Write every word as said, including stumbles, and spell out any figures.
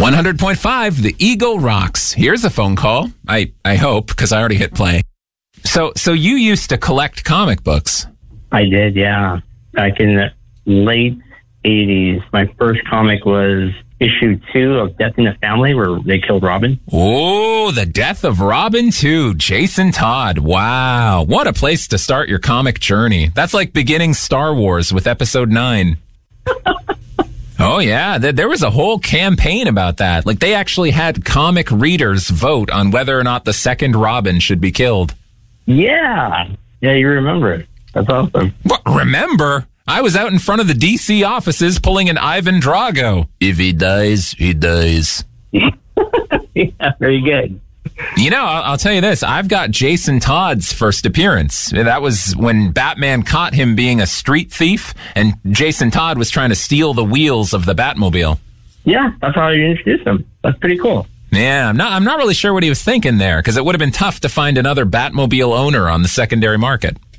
one hundred point five, the Eagle rocks. Here's a phone call. I, I hope, because I already hit play. So, so you used to collect comic books. I did, yeah. Back in the late eighties, my first comic was issue two of Death in the Family, where they killed Robin. Oh, the Death of Robin two, Jason Todd. Wow. What a place to start your comic journey. That's like beginning Star Wars with episode nine. Oh, yeah. There was a whole campaign about that. Like, they actually had comic readers vote on whether or not the second Robin should be killed. Yeah. Yeah, you remember it. That's awesome. What, remember? I was out in front of the D C offices pulling an Ivan Drago. If he dies, he dies. Yeah, very good. You know, I'll, I'll tell you this. I've got Jason Todd's first appearance. That was when Batman caught him being a street thief, and Jason Todd was trying to steal the wheels of the Batmobile. Yeah, that's how you introduced him. That's pretty cool. Yeah, I'm not, I'm not really sure what he was thinking there, because it would have been tough to find another Batmobile owner on the secondary market.